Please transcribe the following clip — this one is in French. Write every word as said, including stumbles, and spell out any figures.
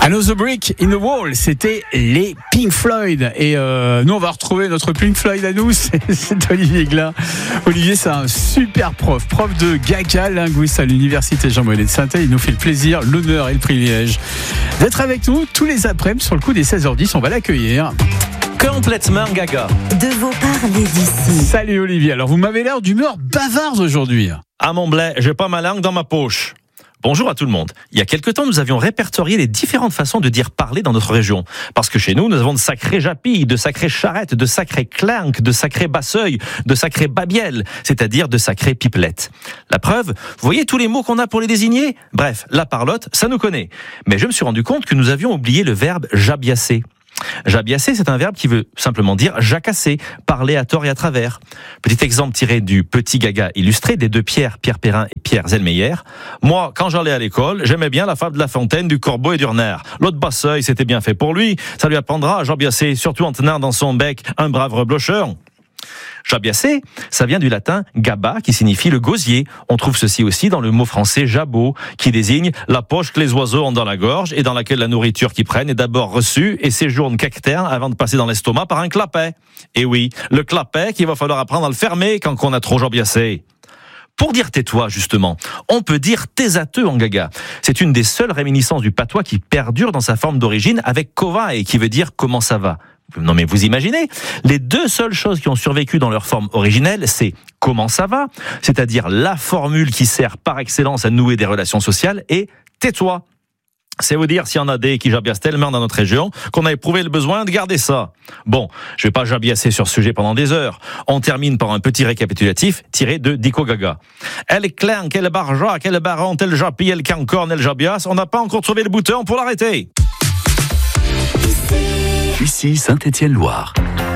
Another Brick in the Wall, c'était les Pink Floyd. Et euh, nous, on va retrouver notre Pink Floyd à nous, c'est, c'est Olivier Glin. Olivier, c'est un super prof, prof de gaga, linguiste à l'université Jean-Monnet de Saint-Étienne. Il nous fait le plaisir, l'honneur et le privilège d'être avec nous tous les après-midi sur le coup des seize heures dix. On va l'accueillir. Complètement gaga. De vos parler d'ici. Salut Olivier, alors vous m'avez l'air d'humeur bavarde aujourd'hui. À mon blé, j'ai pas ma langue dans ma poche. Bonjour à tout le monde. Il y a quelque temps, nous avions répertorié les différentes façons de dire parler dans notre région. Parce que chez nous, nous avons de sacrés japilles, de sacrés charrettes, de sacrés clanques, de sacrés basseuils, de sacrés babielles, c'est-à-dire de sacrés pipelettes. La preuve, vous voyez tous les mots qu'on a pour les désigner ? Bref, la parlotte, ça nous connaît. Mais je me suis rendu compte que nous avions oublié le verbe jabiasser. Jabiasser, c'est un verbe qui veut simplement dire jacasser, parler à tort et à travers. Petit exemple tiré du Petit Gaga illustré des deux Pierre, Pierre Perrin et Pierre Zellmeyer. Moi, quand j'allais à l'école, j'aimais bien la fable de La Fontaine, du corbeau et du renard. L'autre basseuil, c'était bien fait pour lui. Ça lui apprendra à jabiasser, surtout en tenant dans son bec un brave reblocheur. Jabiasser, ça vient du latin gaba, qui signifie le gosier. On trouve ceci aussi dans le mot français jabot, qui désigne la poche que les oiseaux ont dans la gorge et dans laquelle la nourriture qu'ils prennent est d'abord reçue et séjourne quelques terres avant de passer dans l'estomac par un clapet. Et oui, le clapet qu'il va falloir apprendre à le fermer quand on a trop jabiassé. Pour dire tais-toi, justement, on peut dire taisateux en gaga. C'est une des seules réminiscences du patois qui perdure dans sa forme d'origine avec kova et qui veut dire comment ça va. Non mais vous imaginez, les deux seules choses qui ont survécu dans leur forme originelle, c'est comment ça va, c'est-à-dire la formule qui sert par excellence à nouer des relations sociales, et tais-toi. C'est vous dire s'il y en a des qui jabiassent tellement dans notre région qu'on a éprouvé le besoin de garder ça. Bon, je vais pas jabiasser sur ce sujet pendant des heures. On termine par un petit récapitulatif tiré de Dico Gaga. Elle clanque, elle barjac, elle barante, elle japille, elle cancorne, elle jabiasse. On n'a pas encore trouvé le bouton pour l'arrêter. Ici Saint-Étienne-Loire.